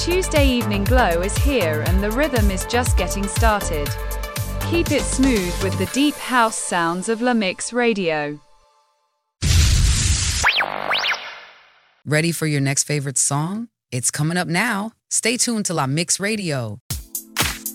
Tuesday Evening Glow is here and the rhythm is just getting started. Keep it smooth with the deep house sounds of La Mix Radio. Ready for your next favorite song? It's coming up now. Stay tuned to La Mix Radio.